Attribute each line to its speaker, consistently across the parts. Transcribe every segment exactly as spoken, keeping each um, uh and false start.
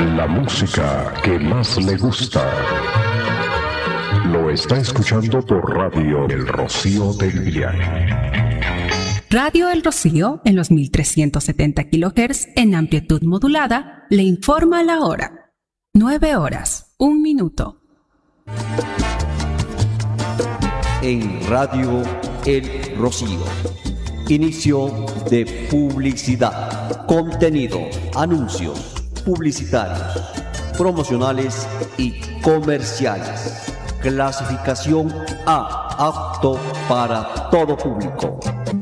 Speaker 1: La música que más le gusta lo está escuchando por Radio El Rocío del Villaje.
Speaker 2: Radio El Rocío, en los mil trescientos setenta kilohertz en amplitud modulada, le informa la hora. nueve horas, un minuto.
Speaker 3: En Radio El Rocío. Inicio de publicidad. Contenido, anuncios publicitarios, promocionales y comerciales. Clasificación A, apto para todo público.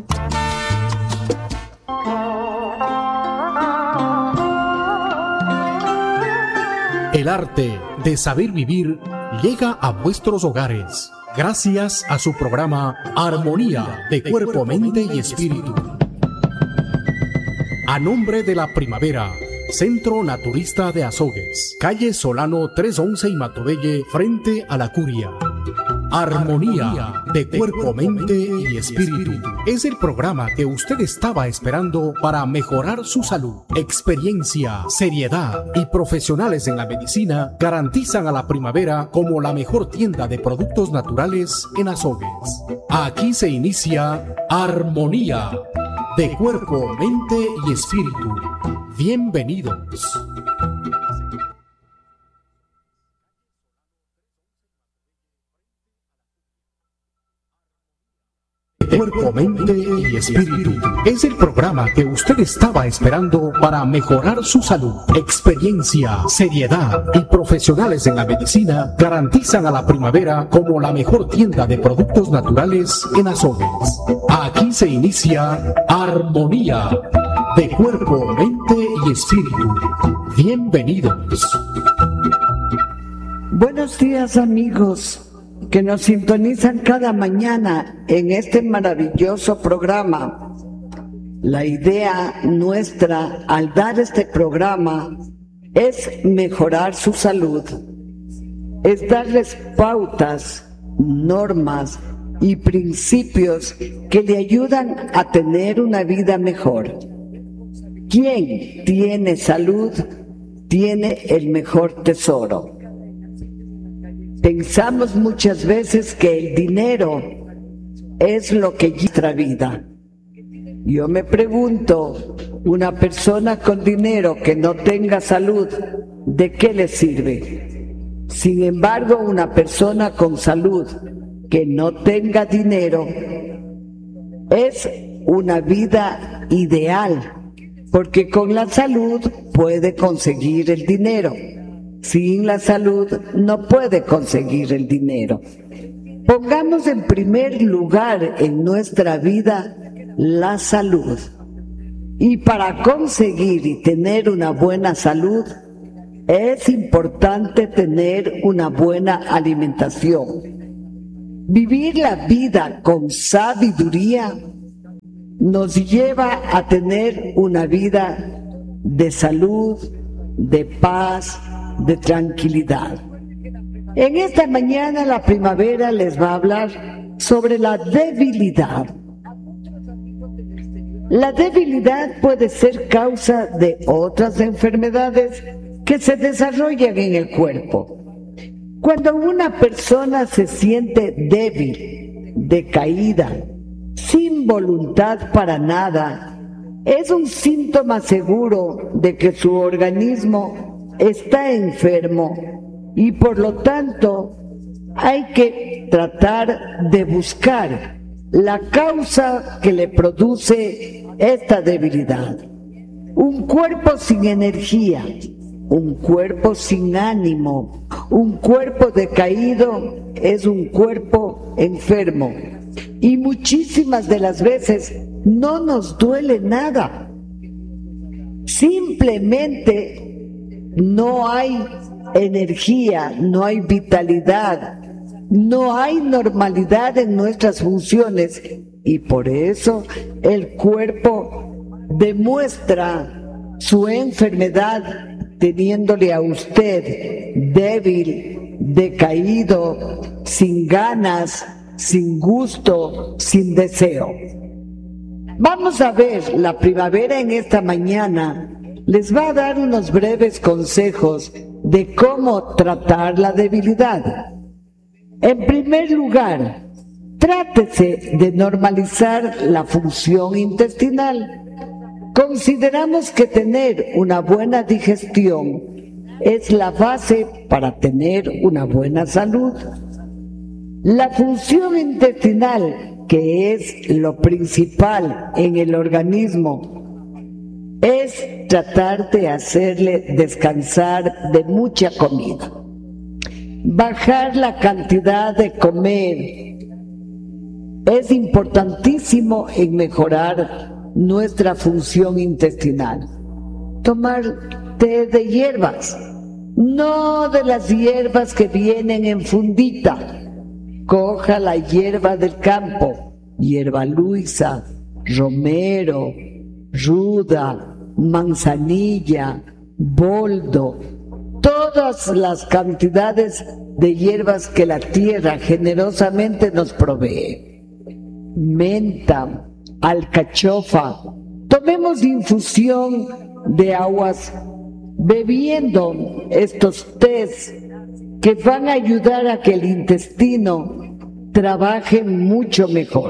Speaker 4: El arte de saber vivir llega a vuestros hogares gracias a su programa Armonía de Cuerpo, Mente y Espíritu. A nombre de la Primavera, Centro Naturista de Azogues, calle Solano trescientos once y Matobelle, frente a la Curia. Armonía de Cuerpo, Mente y Espíritu es el programa que usted estaba esperando para mejorar su salud. Experiencia, seriedad y profesionales en la medicina garantizan a la Primavera como la mejor tienda de productos naturales en Azogues. Aquí se inicia Armonía de Cuerpo, Mente y Espíritu. Bienvenidos. Cuerpo, Mente y Espíritu es el programa que usted estaba esperando para mejorar su salud. Experiencia, seriedad y profesionales en la medicina garantizan a la Primavera como la mejor tienda de productos naturales en Azogues. Aquí se inicia Armonía de Cuerpo, Mente y Espíritu. Bienvenidos.
Speaker 5: Buenos días, amigos que nos sintonizan cada mañana en este maravilloso programa. La idea nuestra al dar este programa es mejorar su salud, es darles pautas, normas y principios que le ayudan a tener una vida mejor. Quien tiene salud tiene el mejor tesoro. Pensamos muchas veces que el dinero es lo que lleva nuestra vida. Yo me pregunto, una persona con dinero que no tenga salud, ¿de qué le sirve? Sin embargo, una persona con salud que no tenga dinero es una vida ideal, porque con la salud puede conseguir el dinero. Sin la salud no puede conseguir el dinero. Pongamos en primer lugar en nuestra vida la salud. Y para conseguir y tener una buena salud, es importante tener una buena alimentación. Vivir la vida con sabiduría nos lleva a tener una vida de salud, de paz, de tranquilidad. En esta mañana la Primavera les va a hablar sobre la debilidad. La debilidad puede ser causa de otras enfermedades que se desarrollan en el cuerpo. Cuando una persona se siente débil, decaída, sin voluntad para nada, es un síntoma seguro de que su organismo está enfermo y por lo tanto hay que tratar de buscar la causa que le produce esta debilidad. Un cuerpo sin energía, un cuerpo sin ánimo, un cuerpo decaído es un cuerpo enfermo y muchísimas de las veces no nos duele nada. Simplemente no hay energía, no hay vitalidad, no hay normalidad en nuestras funciones y por eso el cuerpo demuestra su enfermedad teniéndole a usted débil, decaído, sin ganas, sin gusto, sin deseo. Vamos a ver la Primavera en esta mañana les va a dar unos breves consejos de cómo tratar la debilidad. En primer lugar, trátese de normalizar la función intestinal. Consideramos que tener una buena digestión es la base para tener una buena salud. La función intestinal, que es lo principal en el organismo, es tratar de hacerle descansar de mucha comida. Bajar la cantidad de comer es importantísimo en mejorar nuestra función intestinal. Tomar té de hierbas, no de las hierbas que vienen en fundita. Coja la hierba del campo, hierba luisa, romero, ruda, manzanilla, boldo, todas las cantidades de hierbas que la tierra generosamente nos provee. Menta, alcachofa. Tomemos infusión de aguas bebiendo estos tés que van a ayudar a que el intestino trabaje mucho mejor.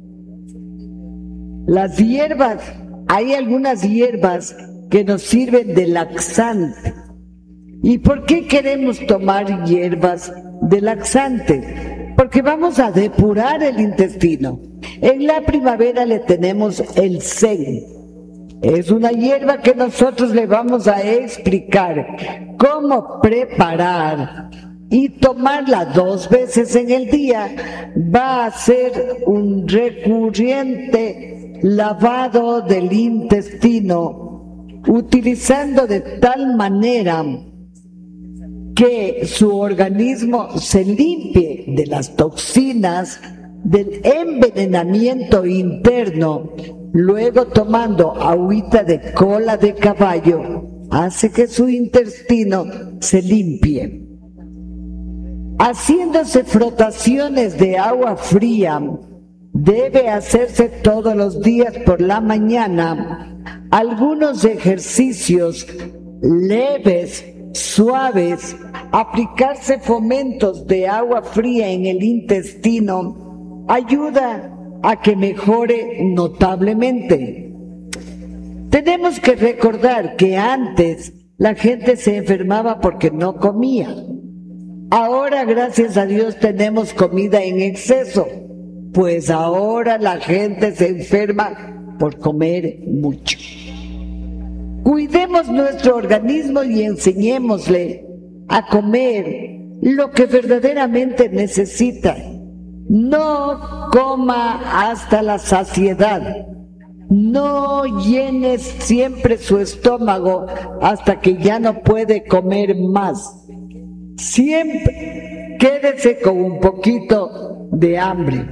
Speaker 5: Las hierbas, hay algunas hierbas que nos sirven de laxante. ¿Y por qué queremos tomar hierbas de laxante? Porque vamos a depurar el intestino. En la primavera le tenemos el sen. Es una hierba que nosotros le vamos a explicar cómo preparar y tomarla dos veces en el día. Va a ser un recurrente lavado del intestino, utilizando de tal manera que su organismo se limpie de las toxinas, del envenenamiento interno. Luego, tomando agüita de cola de caballo, hace que su intestino se limpie. Haciéndose frotaciones de agua fría, debe hacerse todos los días por la mañana algunos ejercicios leves, suaves, aplicarse fomentos de agua fría en el intestino ayuda a que mejore notablemente. Tenemos que recordar que antes la gente se enfermaba porque no comía. Ahora, gracias a Dios, tenemos comida en exceso, pues ahora la gente se enferma por comer mucho. Cuidemos nuestro organismo y enseñémosle a comer lo que verdaderamente necesita. No coma hasta la saciedad. No llenes siempre su estómago hasta que ya no puede comer más. Siempre quédese con un poquito de hambre.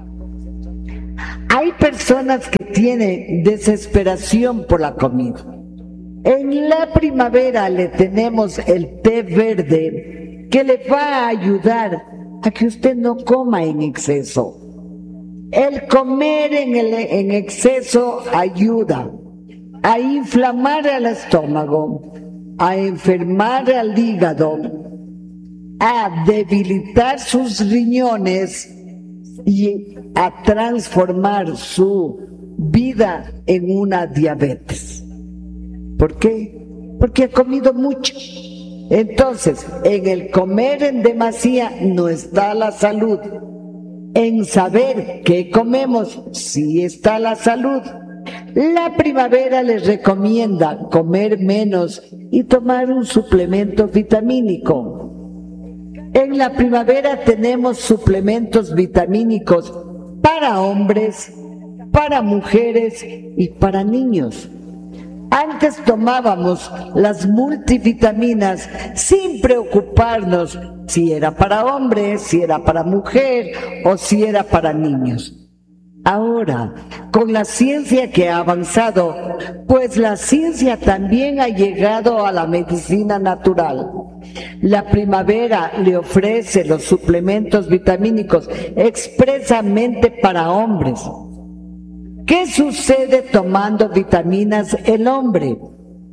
Speaker 5: Hay personas que tienen desesperación por la comida. En la primavera le tenemos el té verde que le va a ayudar a que usted no coma en exceso. El comer en, el, en exceso ayuda a inflamar el estómago, a enfermar al hígado, a debilitar sus riñones y a transformar su vida en una diabetes. ¿Por qué? Porque ha comido mucho. Entonces, en el comer en demasía no está la salud. En saber qué comemos sí está la salud. La primavera les recomienda comer menos y tomar un suplemento vitamínico. En la primavera tenemos suplementos vitamínicos para hombres, para mujeres y para niños. Antes tomábamos las multivitaminas sin preocuparnos si era para hombre, si era para mujer o si era para niños. Ahora, con la ciencia que ha avanzado, pues la ciencia también ha llegado a la medicina natural. La primavera le ofrece los suplementos vitamínicos expresamente para hombres. ¿Qué sucede tomando vitaminas el hombre?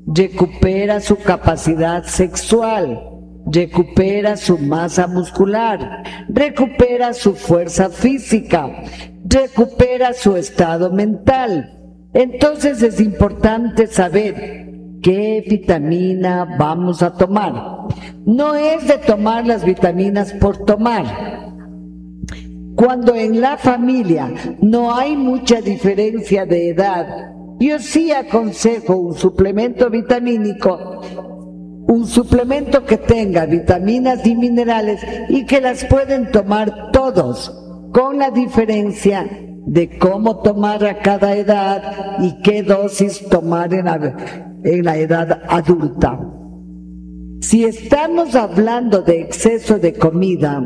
Speaker 5: recupera su capacidad sexual, recupera su masa muscular, recupera su fuerza física, recupera su estado mental. Entonces es importante saber qué vitamina vamos a tomar. No es de tomar las vitaminas por tomar. Cuando en la familia no hay mucha diferencia de edad, yo sí aconsejo un suplemento vitamínico, un suplemento que tenga vitaminas y minerales y que las pueden tomar todos, con la diferencia de cómo tomar a cada edad y qué dosis tomar en la, en la edad adulta. Si estamos hablando de exceso de comida,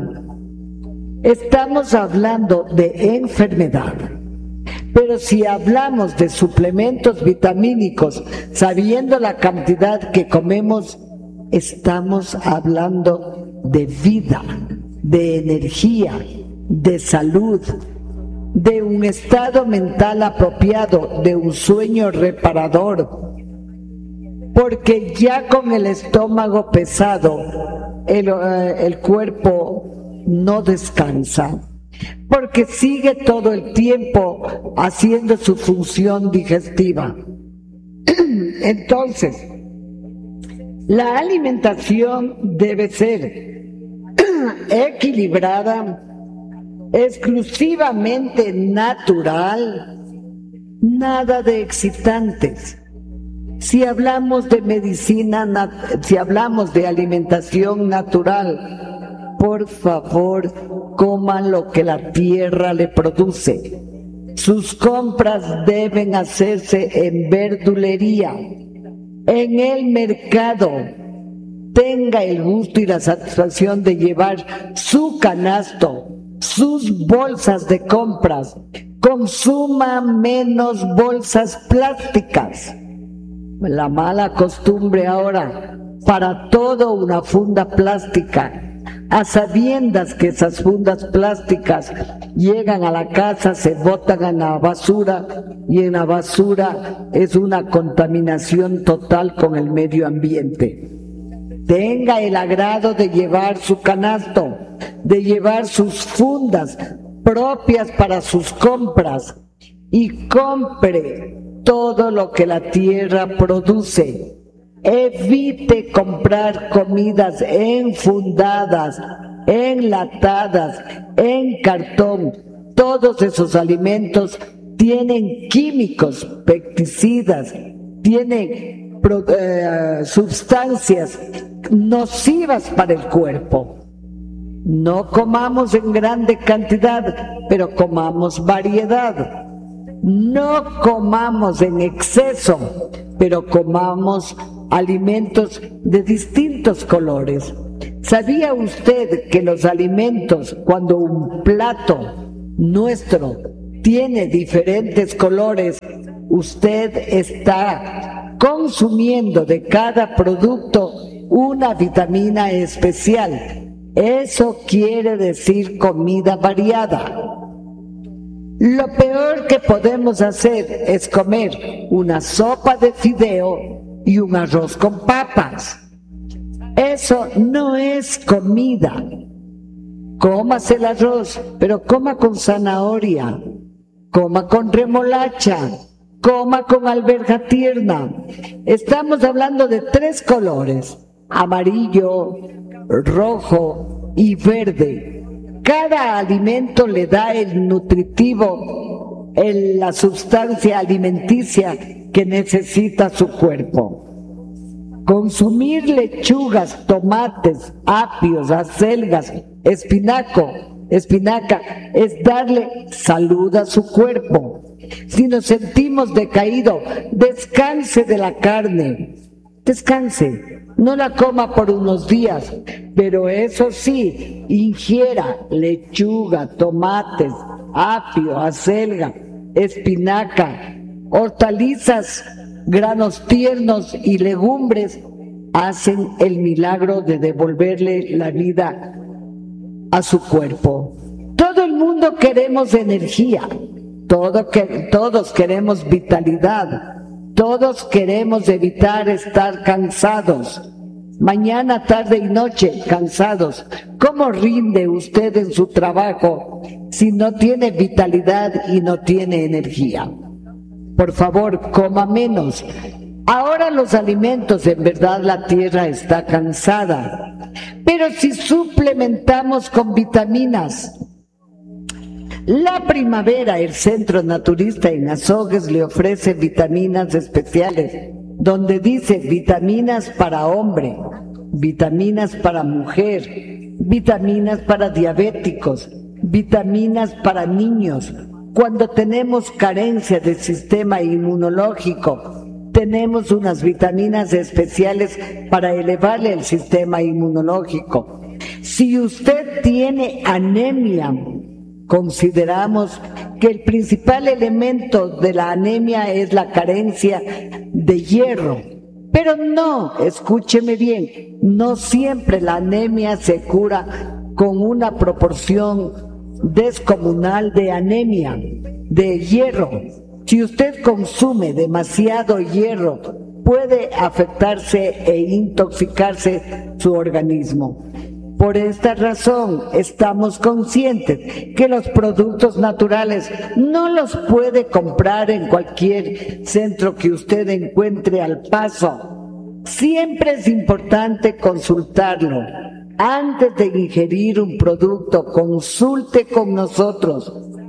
Speaker 5: estamos hablando de enfermedad. Pero si hablamos de suplementos vitamínicos, sabiendo la cantidad que comemos, estamos hablando de vida, de energía, de salud, de un estado mental apropiado, de un sueño reparador. Porque ya con el estómago pesado, el, eh, el cuerpo no descansa, porque sigue todo el tiempo haciendo su función digestiva. Entonces, la alimentación debe ser equilibrada, exclusivamente natural, nada de excitantes. Si hablamos de medicina, si hablamos de alimentación natural, por favor, coman lo que la tierra le produce. Sus compras deben hacerse en verdulería, en el mercado. Tenga el gusto y la satisfacción de llevar su canasto, sus bolsas de compras. Consuma menos bolsas plásticas. La mala costumbre ahora, para todo una funda plástica, a sabiendas que esas fundas plásticas llegan a la casa, se botan en la basura y en la basura es una contaminación total con el medio ambiente. Tenga el agrado de llevar su canasto, de llevar sus fundas propias para sus compras y compre todo lo que la tierra produce. Evite comprar comidas enfundadas, enlatadas, en cartón. Todos esos alimentos tienen químicos, pesticidas, tienen eh, sustancias nocivas para el cuerpo. No comamos en grande cantidad, pero comamos variedad. No comamos en exceso, pero comamos alimentos de distintos colores. ¿Sabía usted que los alimentos, cuando un plato nuestro tiene diferentes colores, usted está consumiendo de cada producto una vitamina especial? Eso quiere decir comida variada. Lo peor que podemos hacer es comer una sopa de fideo y un arroz con papas. Eso no es comida. Cómase el arroz, pero coma con zanahoria, coma con remolacha, coma con alberja tierna. Estamos hablando de tres colores: amarillo, rojo y verde. Cada alimento le da el nutritivo, el, la sustancia alimenticia que necesita su cuerpo. Consumir lechugas, tomates, apios, acelgas, espinaco, espinaca es darle salud a su cuerpo. Si nos sentimos decaídos, descanse de la carne, descanse. No la coma por unos días, pero eso sí, ingiera lechuga, tomates, apio, acelga, espinaca, hortalizas, granos tiernos y legumbres hacen el milagro de devolverle la vida a su cuerpo. Todo el mundo queremos energía, todo que, todos queremos vitalidad, Todos queremos evitar estar cansados. Mañana, tarde y noche, cansados. ¿Cómo rinde usted en su trabajo si no tiene vitalidad y no tiene energía? Por favor, coma menos. Ahora los alimentos, en verdad la tierra está cansada. Pero si suplementamos con vitaminas, la primavera, el Centro Naturista en Azogues le ofrece vitaminas especiales, donde dice vitaminas para hombre, vitaminas para mujer, vitaminas para diabéticos, vitaminas para niños. Cuando tenemos carencia del sistema inmunológico, tenemos unas vitaminas especiales para elevarle el sistema inmunológico. Si usted tiene anemia, consideramos que el principal elemento de la anemia es la carencia de hierro. Pero no, escúcheme bien, no siempre la anemia se cura con una proporción descomunal de anemia, de hierro. Si usted consume demasiado hierro, puede afectarse e intoxicarse su organismo. Por esta razón, estamos conscientes que los productos naturales no los puede comprar en cualquier centro que usted encuentre al paso. Siempre es importante consultarlo. Antes de ingerir un producto, consulte con nosotros.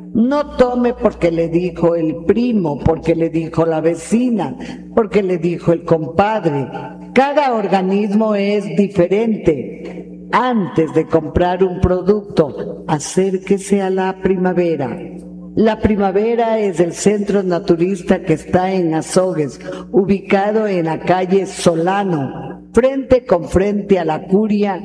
Speaker 5: No tome porque le dijo el primo, porque le dijo la vecina, porque le dijo el compadre. Cada organismo es diferente. Antes de comprar un producto, acérquese a la primavera. La primavera es el centro naturista que está en Azogues, ubicado en la calle Solano, frente con frente a la Curia.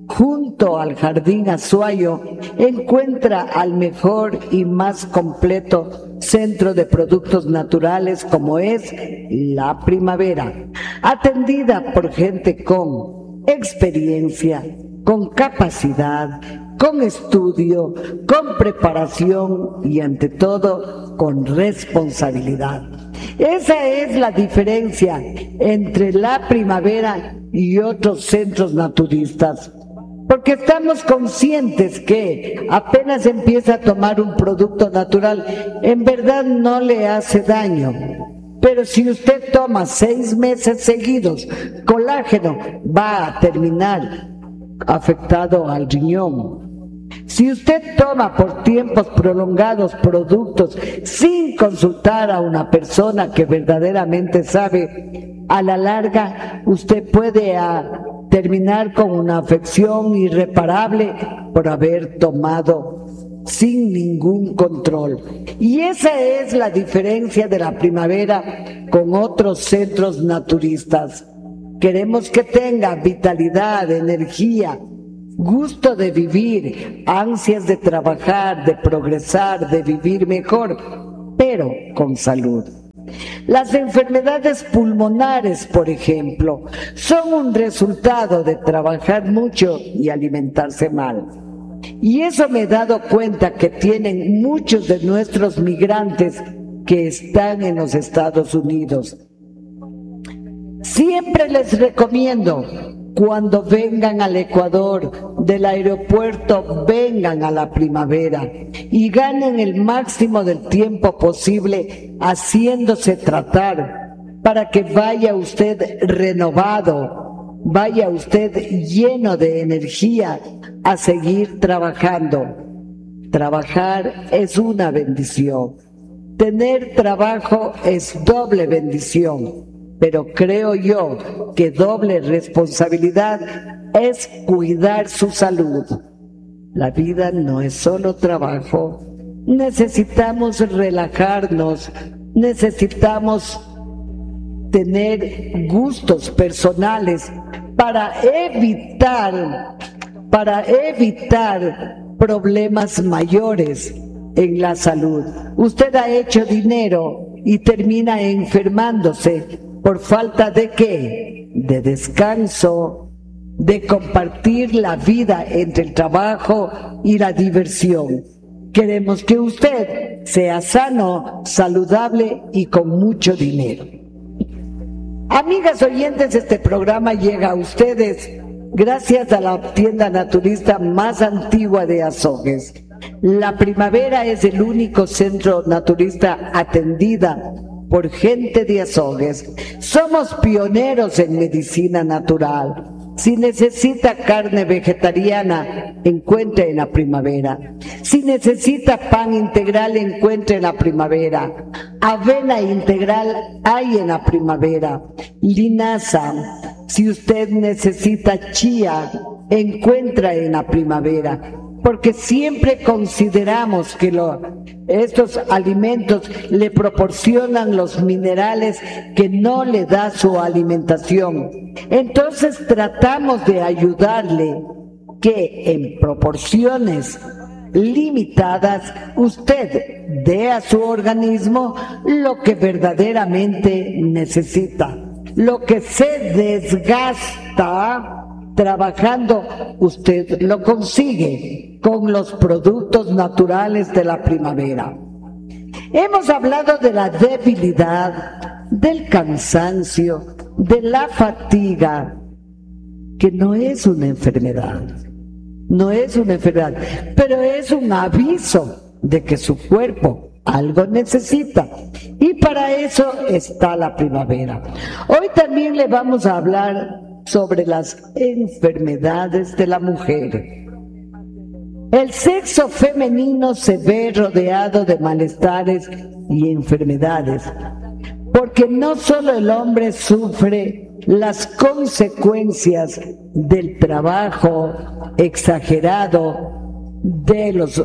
Speaker 5: Junto al Jardín Azuayo encuentra al mejor y más completo centro de productos naturales como es La Primavera, atendida por gente con experiencia, con capacidad, con estudio, con preparación y ante todo con responsabilidad. Esa es la diferencia entre La Primavera y otros centros naturistas. Porque estamos conscientes que apenas empieza a tomar un producto natural, en verdad no le hace daño. Pero si usted toma seis meses seguidos colágeno, va a terminar afectado al riñón. Si usted toma por tiempos prolongados productos sin consultar a una persona que verdaderamente sabe, a la larga usted puede a terminar con una afección irreparable por haber tomado sin ningún control. Y esa es la diferencia de La Primavera con otros centros naturistas. Queremos que tenga vitalidad, energía, gusto de vivir, ansias de trabajar, de progresar, de vivir mejor, pero con salud. Las enfermedades pulmonares, por ejemplo, son un resultado de trabajar mucho y alimentarse mal. Y eso me he dado cuenta que tienen muchos de nuestros migrantes que están en los Estados Unidos. Siempre les recomiendo, cuando vengan al Ecuador, del aeropuerto, vengan a La Primavera y ganen el máximo del tiempo posible haciéndose tratar para que vaya usted renovado, vaya usted lleno de energía a seguir trabajando. Trabajar es una bendición. Tener trabajo es doble bendición. Pero creo yo que doble responsabilidad es cuidar su salud. La vida no es solo trabajo. Necesitamos relajarnos, necesitamos tener gustos personales para evitar, para evitar problemas mayores en la salud. Usted ha hecho dinero y termina enfermándose. ¿Por falta de qué? De descanso, de compartir la vida entre el trabajo y la diversión. Queremos que usted sea sano, saludable y con mucho dinero. Amigas oyentes, este programa llega a ustedes gracias a la tienda naturista más antigua de Azogues. La Primavera es el único centro naturista atendida por gente de Azogues. Somos pioneros en medicina natural. Si necesita carne vegetariana, encuentre en la Primavera. Si necesita pan integral, encuentre en la Primavera. Avena integral hay en la Primavera. Linaza. Si usted necesita chía, encuentra en la Primavera. Porque siempre consideramos que lo, estos alimentos le proporcionan los minerales que no le da su alimentación. Entonces tratamos de ayudarle que en proporciones limitadas usted dé a su organismo lo que verdaderamente necesita. Lo que se desgasta trabajando, usted lo consigue con los productos naturales de la Primavera. Hemos hablado de la debilidad, del cansancio, de la fatiga, que no es una enfermedad, no es una enfermedad, pero es un aviso de que su cuerpo algo necesita, y para eso está la Primavera. Hoy también le vamos a hablar sobre las enfermedades de la mujer. El sexo femenino se ve rodeado de malestares y enfermedades, porque no solo el hombre sufre las consecuencias del trabajo exagerado, de los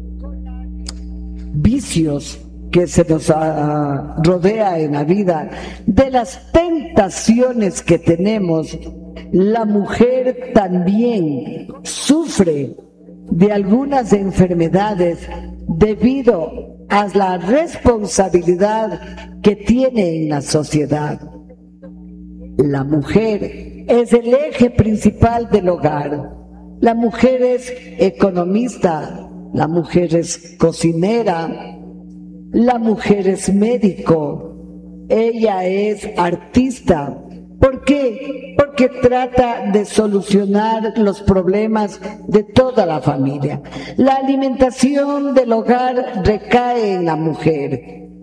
Speaker 5: vicios que se nos uh, rodea en la vida, de las tentaciones que tenemos. La mujer también sufre de algunas enfermedades debido a la responsabilidad que tiene en la sociedad. La mujer es el eje principal del hogar. La mujer es economista, la mujer es cocinera, la mujer es médico, ella es artista. ¿Por qué? Porque trata de solucionar los problemas de toda la familia. La alimentación del hogar recae en la mujer.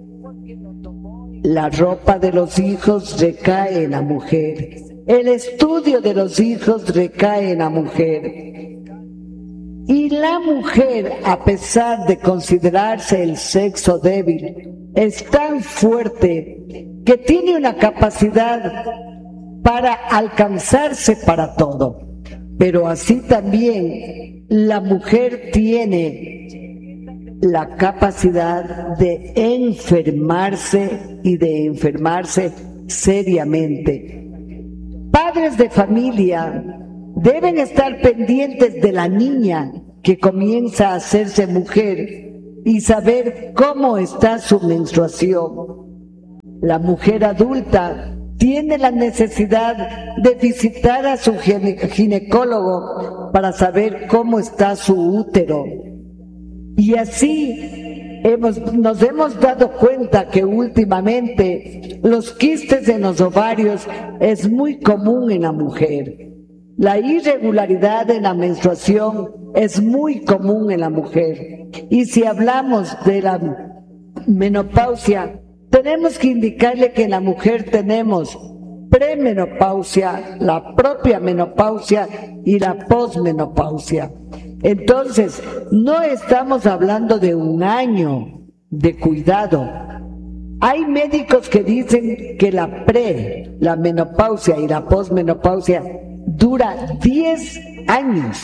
Speaker 5: La ropa de los hijos recae en la mujer. El estudio de los hijos recae en la mujer. Y la mujer, a pesar de considerarse el sexo débil, es tan fuerte que tiene una capacidad para alcanzarse para todo. Pero así también la mujer tiene la capacidad de enfermarse y de enfermarse seriamente. Padres de familia deben estar pendientes de la niña que comienza a hacerse mujer y saber cómo está su menstruación. La mujer adulta tiene la necesidad de visitar a su ginecólogo para saber cómo está su útero. Y así hemos, nos hemos dado cuenta que últimamente los quistes en los ovarios es muy común en la mujer. La irregularidad en la menstruación es muy común en la mujer. Y si hablamos de la menopausia, tenemos que indicarle que en la mujer tenemos premenopausia, la propia menopausia y la posmenopausia. Entonces, no estamos hablando de un año de cuidado. Hay médicos que dicen que la pre, la menopausia y la posmenopausia dura diez años.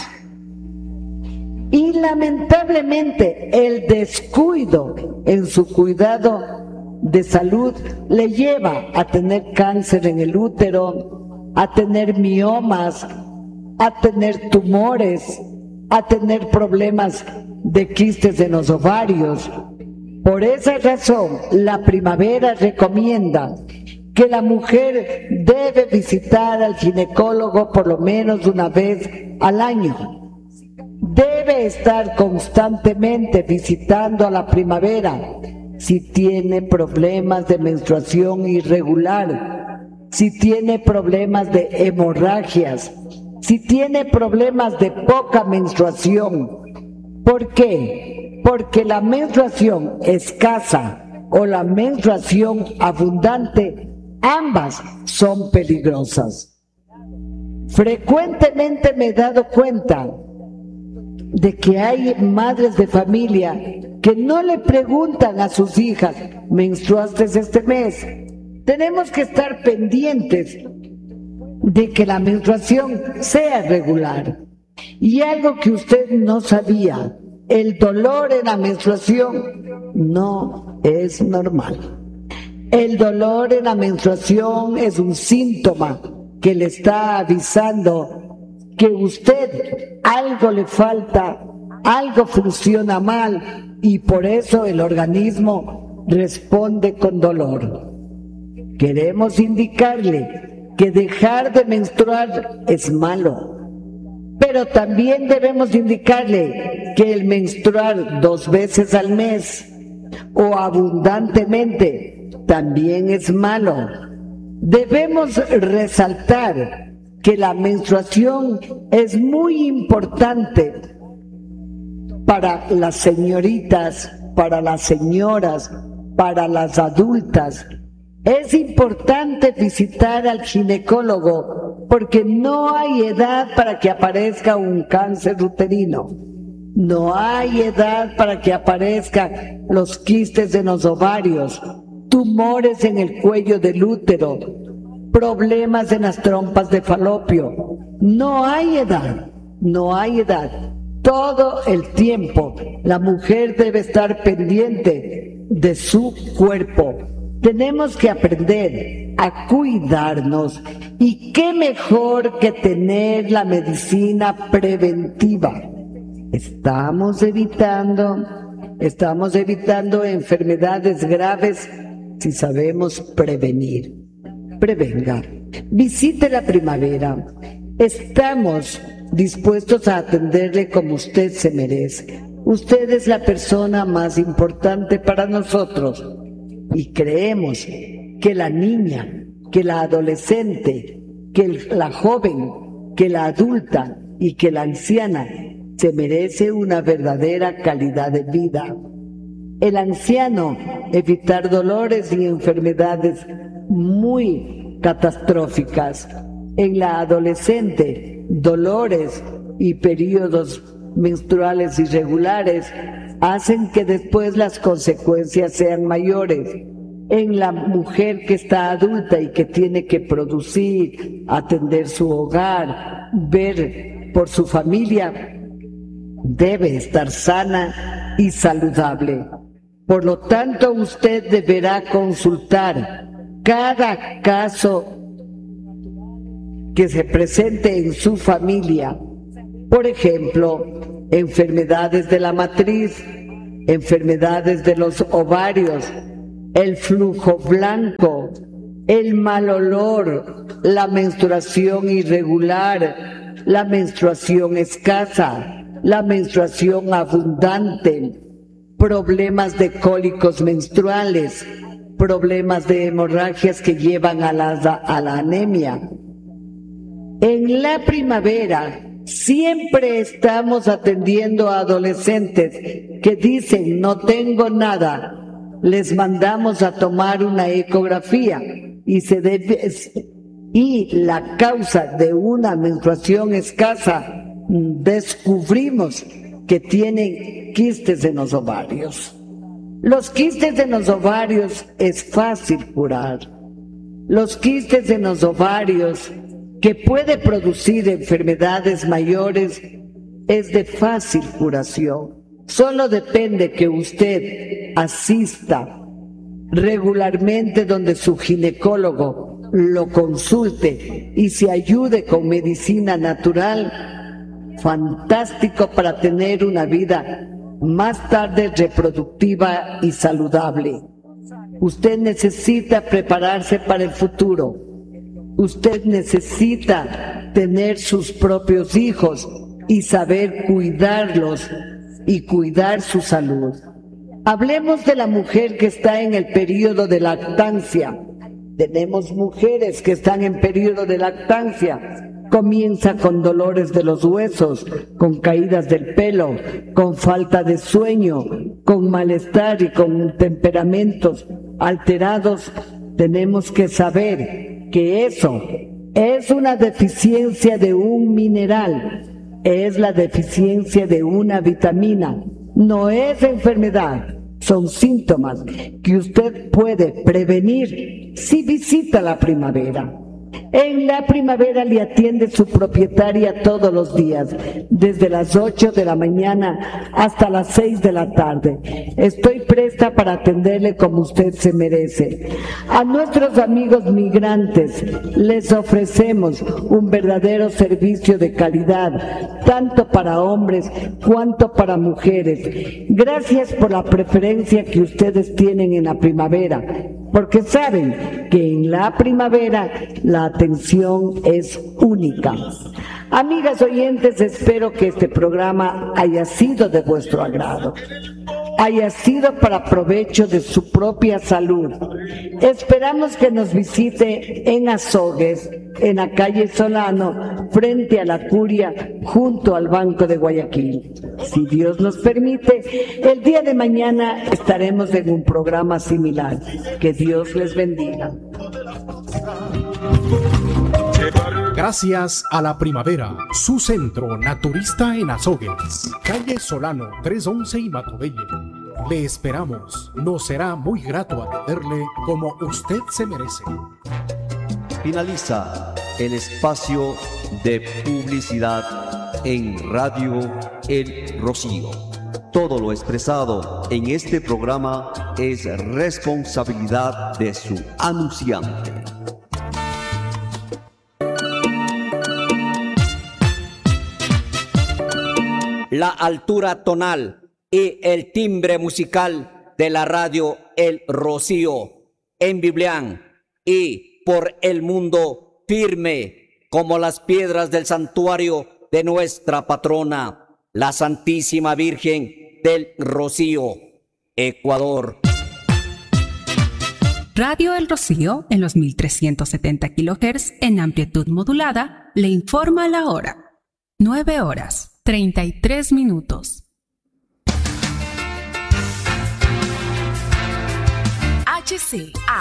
Speaker 5: Y lamentablemente el descuido en su cuidado de salud le lleva a tener cáncer en el útero, a tener miomas, a tener tumores, a tener problemas de quistes en los ovarios. Por esa razón, la Primavera recomienda que la mujer debe visitar al ginecólogo por lo menos una vez al año. Debe estar constantemente visitando a la Primavera si tiene problemas de menstruación irregular. si tiene problemas de hemorragias, si tiene problemas de poca menstruación. ¿Por qué? Porque la menstruación escasa o la menstruación abundante, ambas son peligrosas. Frecuentemente me he dado cuenta de que hay madres de familia que no le preguntan a sus hijas, ¿menstruaste este mes? Tenemos que estar pendientes de que la menstruación sea regular. Y algo que usted no sabía, el dolor en la menstruación no es normal. El dolor en la menstruación es un síntoma que le está avisando que usted algo le falta, algo funciona mal y por eso el organismo responde con dolor. Queremos indicarle que dejar de menstruar es malo, pero también debemos indicarle que el menstruar dos veces al mes o abundantemente también es malo. Debemos resaltar que la menstruación es muy importante para las señoritas, para las señoras, para las adultas. Es importante visitar al ginecólogo porque no hay edad para que aparezca un cáncer uterino. No hay edad para que aparezcan los quistes en los ovarios, tumores en el cuello del útero, problemas en las trompas de falopio. No hay edad, no hay edad. Todo el tiempo la mujer debe estar pendiente de su cuerpo. Tenemos que aprender a cuidarnos y qué mejor que tener la medicina preventiva. Estamos evitando, estamos evitando enfermedades graves si sabemos prevenir. Prevenga, visite la primavera. Estamos dispuestos a atenderle como usted se merece. Usted es la persona más importante para nosotros. Y creemos que la niña, que la adolescente, que el, la joven, que la adulta y que la anciana se merece una verdadera calidad de vida. El anciano, evitar dolores y enfermedades muy catastróficas. En la adolescente, dolores y periodos menstruales irregulares hacen que después las consecuencias sean mayores. En la mujer que está adulta y que tiene que producir, atender su hogar, ver por su familia, debe estar sana y saludable. Por lo tanto, usted deberá consultar cada caso que se presente en su familia. Por ejemplo, enfermedades de la matriz, enfermedades de los ovarios, el flujo blanco, el mal olor, la menstruación irregular, la menstruación escasa, la menstruación abundante, problemas de cólicos menstruales, problemas de hemorragias que llevan a la, a la anemia. En la primavera siempre estamos atendiendo a adolescentes que dicen no tengo nada. Les mandamos a tomar una ecografía y, se debe, y la causa de una menstruación escasa descubrimos que tienen quistes en los ovarios. Los quistes en los ovarios es fácil curar. Los quistes en los ovarios que puede producir enfermedades mayores es de fácil curación. Solo depende que usted asista regularmente donde su ginecólogo lo consulte y se ayude con medicina natural. Fantástico para tener una vida más tarde reproductiva y saludable. Usted necesita prepararse para el futuro. Usted necesita tener sus propios hijos y saber cuidarlos y cuidar su salud. Hablemos de la mujer que está en el periodo de lactancia. Tenemos mujeres que están en periodo de lactancia. Comienza con dolores de los huesos, con caídas del pelo, con falta de sueño, con malestar y con temperamentos alterados. Tenemos que saber que eso es una deficiencia de un mineral, es la deficiencia de una vitamina, no es enfermedad. Son síntomas que usted puede prevenir si visita la primavera. En la primavera le atiende su propietaria todos los días, desde las ocho de la mañana hasta las seis de la tarde. Estoy presta para atenderle como usted se merece. A nuestros amigos migrantes les ofrecemos un verdadero servicio de calidad, tanto para hombres cuanto para mujeres. Gracias por la preferencia que ustedes tienen en la primavera, porque saben que en la primavera la atención es única. Amigas oyentes, espero que este programa haya sido de vuestro agrado, haya sido para provecho de su propia salud. Esperamos que nos visite en Azogues, en la calle Solano, frente a la Curia, junto al Banco de Guayaquil. Si Dios nos permite, el día de mañana estaremos en un programa similar. Que Dios les bendiga.
Speaker 4: Gracias a la primavera, su centro naturista en Azogues, calle Solano trescientos once y Matobelle. Le esperamos, nos será muy grato atenderle como usted se merece.
Speaker 3: Finaliza el espacio de publicidad en Radio El Rocío. Todo lo expresado en este programa es responsabilidad de su anunciante.
Speaker 6: La altura tonal y el timbre musical de la radio El Rocío en Biblián y por el mundo firme como las piedras del santuario de nuestra patrona, la Santísima Virgen del Rocío, Ecuador.
Speaker 2: Radio El Rocío en los mil trescientos setenta kilohertz en amplitud modulada le informa la hora. nueve horas. treinta y tres minutos. H C A